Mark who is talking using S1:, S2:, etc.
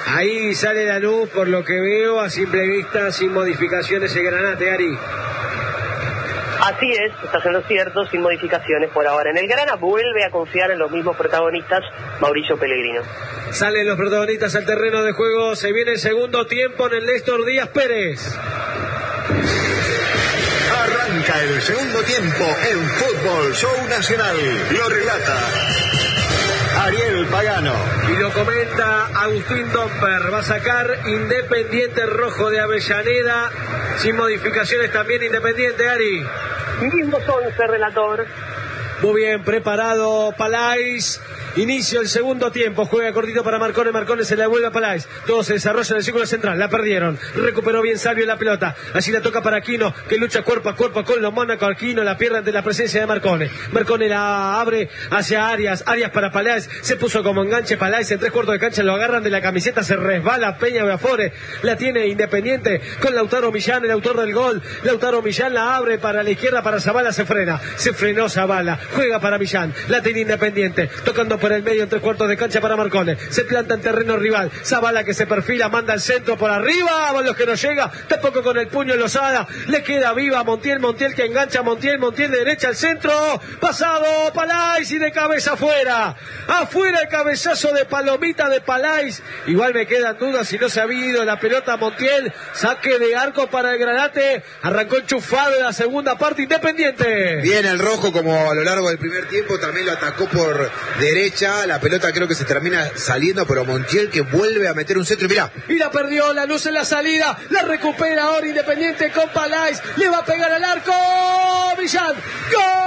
S1: Ahí sale Lanús, por lo que veo, a simple vista, sin modificaciones el Granate, Ari.
S2: Así es, estás en lo cierto, sin modificaciones por ahora. En el Grana vuelve a confiar en los mismos protagonistas, Mauricio Pellegrino.
S1: Salen los protagonistas al terreno de juego, se viene el segundo tiempo en el Néstor Díaz Pérez.
S3: Arranca el segundo tiempo en Fútbol Show Nacional. Lo relata Ariel Pagano.
S1: Y lo comenta Agustín Domper. Va a sacar Independiente Rojo de Avellaneda. Sin modificaciones también Independiente, Ari.
S2: Mismos 11, relator.
S1: Muy bien, preparado Palais. Inicio el segundo tiempo, juega cortito para Marcone, Marcone se la devuelve a Palais, todo se desarrolla en el círculo central, la perdieron, recuperó bien Sabio la pelota, así la toca para Aquino, que lucha cuerpo a cuerpo con los Mónaco, Aquino la pierde ante la presencia de Marcone, Marcone la abre hacia Arias, Arias para Palais, se puso como enganche Palais, en 3/4 de cancha lo agarran de la camiseta, se resbala Peña Beafore, la tiene Independiente con Lautaro Millán, el autor del gol, Lautaro Millán la abre para la izquierda, para Zabala se frenó Zabala, juega para Millán, la tiene Independiente, tocando por el medio en 3/4 de cancha para Marcone, se planta en terreno rival, Zabala que se perfila, manda el centro por arriba, a los que no llega, tampoco con el puño Lozada, le queda viva Montiel que engancha Montiel de derecha al centro, pasado Palais y de cabeza afuera el cabezazo de Palomita de Palais, igual me quedan dudas si no se ha ido la pelota Montiel, saque de arco para el Granate, arrancó enchufado en la segunda parte Independiente.
S4: Bien el rojo como a lo largo del primer tiempo, también lo atacó por derecha, la pelota creo que se termina saliendo, pero Montiel que vuelve a meter un centro y mirá.
S1: Y la perdió Lanús en la salida, la recupera ahora Independiente con Palais, le va a pegar al arco, Millán, ¡gol!